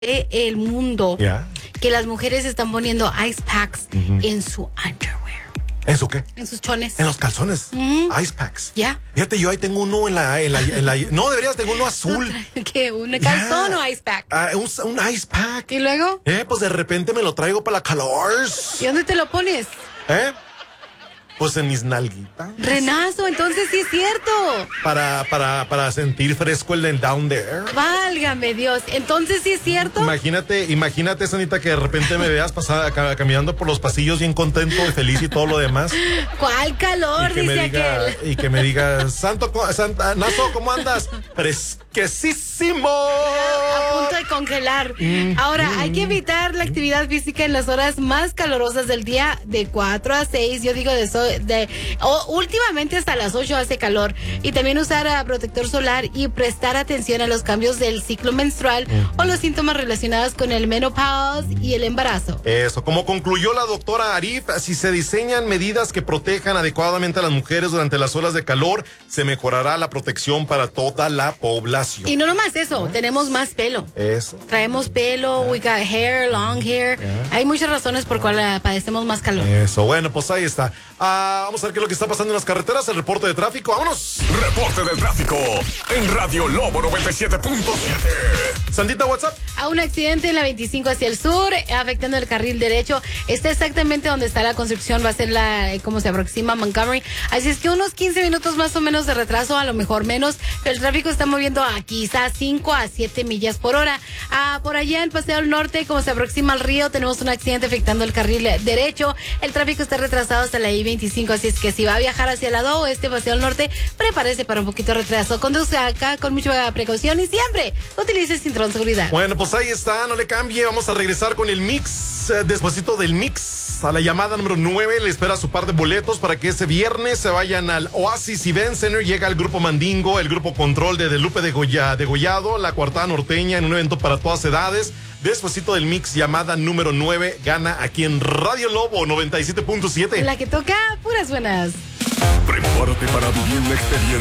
el mundo que las mujeres están poniendo ice packs en su underwear. ¿Eso qué? En sus chones. En los calzones. Ice packs. Ya. Fíjate, yo ahí tengo uno en la no, deberías, tengo uno azul. ¿Qué? ¿Un calzón o ice pack? Un ice pack. ¿Y luego? Pues de repente me lo traigo para la calor. ¿Y dónde te lo pones? Pues en mis nalguitas. Renazo, entonces sí es cierto. Para sentir fresco el down there. Válgame Dios, entonces sí es cierto. Imagínate, Sanita, que de repente me veas caminando por los pasillos bien contento y feliz y todo lo demás. ¿Cuál calor? Dice aquel. Y que me diga, Nazo, ¿cómo andas? Fresquecísimo. A punto de congelar. Ahora, hay que evitar la actividad física en las horas más calurosas del día, de 4 a 6. Yo digo últimamente hasta las 8 hace calor. Y también usar protector solar y prestar atención a los cambios del ciclo menstrual o los síntomas relacionados con el menopausia y el embarazo. Eso, como concluyó la doctora Arif, si se diseñan medidas que protejan adecuadamente a las mujeres durante las horas de calor, se mejorará la protección para toda la población. Y no nomás eso, tenemos más pelo. Eso. Traemos pelo, we got hair, long hair. Hay muchas razones por cuales padecemos más calor. Eso, bueno, pues ahí está. Vamos a ver qué es lo que está pasando en las carreteras, el reporte de tráfico. ¡Vámonos! Reporte del tráfico en Radio Lobo 97.7. Sandita, WhatsApp. A un accidente en la 25 hacia el sur, afectando el carril derecho. Está exactamente donde está la construcción, va a ser como se aproxima Montgomery. Así es que unos 15 minutos más o menos de retraso, a lo mejor menos, pero el tráfico está moviendo a quizás 5 a 7 millas por hora. Por allá en el Paseo del Norte, como se aproxima al río, tenemos un accidente afectando el carril derecho. El tráfico está retrasado hasta la I-25, así es que si va a viajar hacia el lado oeste, Paseo del Norte, prepárese para un poquito de retraso. Conduce acá con mucha precaución y siempre utilice el cinturón de seguridad. Bueno, pues ahí está, no le cambie. Vamos a regresar con el mix, despuesito del mix. A la llamada número 9 le espera su par de boletos para que ese viernes se vayan al Oasis Event Center. Llega el grupo Mandingo, el grupo Control de Lupe Degollado, la Cuartada Norteña, en un evento para todas edades. Despuésito del mix, llamada número 9, gana aquí en Radio Lobo 97.7. La que toca puras buenas. Prepárate para vivir la experiencia